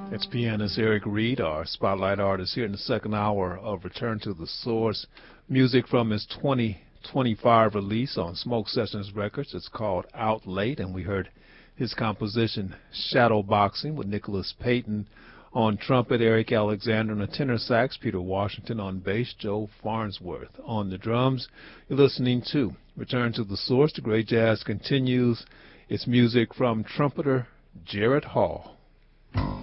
It's pianist Eric Reed, our spotlight artist, here in the second hour of Return to the Source. Music from his 2025 release on Smoke Sessions Records. It's called Out Late, and we heard his composition Shadow Boxing with Nicholas Payton on trumpet, Eric Alexander on the tenor sax, Peter Washington on bass, Joe Farnsworth on the drums. You're listening to Return to the Source. The great jazz continues. It's music from trumpeter Jarrett Hall.